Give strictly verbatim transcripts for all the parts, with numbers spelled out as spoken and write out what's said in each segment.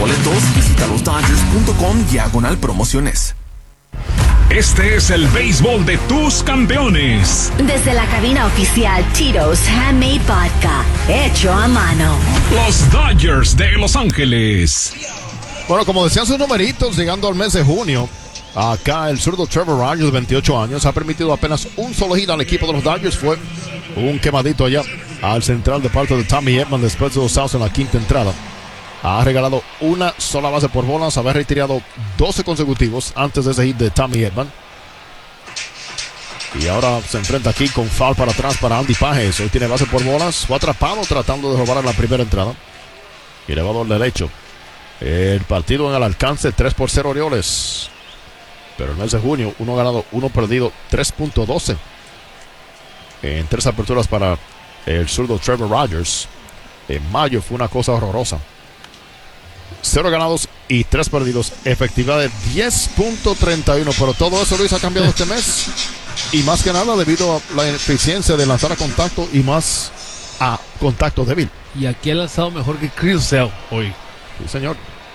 boletos, visita los dodgers punto com diagonal promociones. Este es el béisbol de tus campeones. Desde la cabina oficial Tito's Handmade Vodka, hecho a mano. Los Dodgers de Los Ángeles. Bueno, como decían sus numeritos, llegando al mes de junio, acá el zurdo Trevor Rogers, de veintiocho años, ha permitido apenas un solo hit al equipo de los Dodgers. Fue un quemadito allá al central de parte de Tommy Edman después de dos outs en la quinta entrada. Ha regalado una sola base por bolas, había retirado doce consecutivos antes de ese hit de Tommy Edman. Y ahora se enfrenta aquí con foul para atrás para Andy Pages. Hoy tiene base por bolas, fue atrapado tratando de robar en la primera entrada. Y elevado al derecho. El partido en el alcance, tres por cero Orioles. Pero el mes de junio, uno ganado, uno perdido, tres punto doce. En tres aperturas para el zurdo Trevor Rogers. En mayo fue una cosa horrorosa. Cero ganados y tres perdidos. Efectividad de diez punto treinta y uno. Pero todo eso, Luis, ha cambiado este mes. Y más que nada debido a la eficiencia de lanzar a contacto y más a contacto débil. Y aquí ha lanzado mejor que Chris Sale hoy. Sí, señor.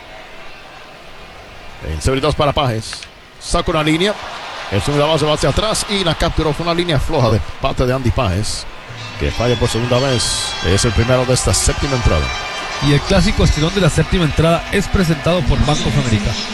En seguridad para Pages. Saca una línea. El segundo base va hacia atrás y la capturó. Fue una línea floja de parte de Andy Pages, que falla por segunda vez. Es el primero de esta séptima entrada. Y el clásico estirón de la séptima entrada es presentado por Bank of America.